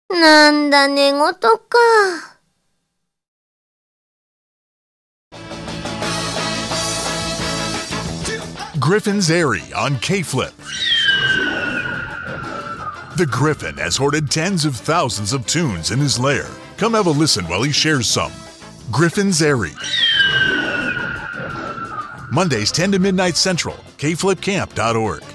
なんだ、寝言か。 Griffin's Airy on K-Flip. The Griffin has hoarded tens of thousands of tunes in his lair. Come have a listen while he shares some. Griffin's Airy. Mondays 10 to midnight Central, kflipcamp.org.